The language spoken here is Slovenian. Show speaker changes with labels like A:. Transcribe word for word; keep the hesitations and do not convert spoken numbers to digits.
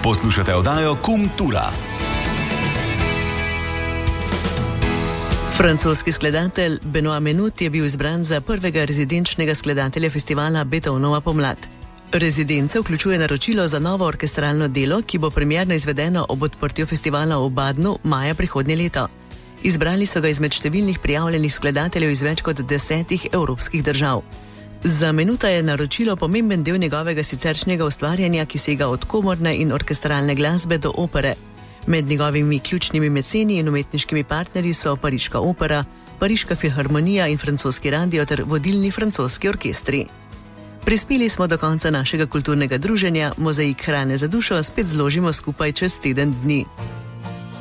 A: Poslušate oddajo Kultura.
B: Francoski skladatelj Benoît Menut je bil izbran za prvega rezidenčnega skladatelja festivala Beethovenova pomlad. Rezidenca vključuje naročilo za novo orkestralno delo, ki bo premierno izvedeno ob odprtju festivala v Badnu maja prihodnje leto. Izbrali so ga izmed številnih prijavljenih skladateljev iz več kot desetih evropskih držav. Za Menuta je naročilo pomemben del njegovega siceršnjega ustvarjanja, ki sega od komorne in orkestralne glasbe do opere. Med njegovimi ključnimi meceni in umetniškimi partnerji so Pariška opera, Pariška filharmonija in francoski radio ter vodilni francoski orkestri. Prispeli smo do konca našega kulturnega druženja, mozaik hrane za dušo spet zložimo skupaj čez teden dni.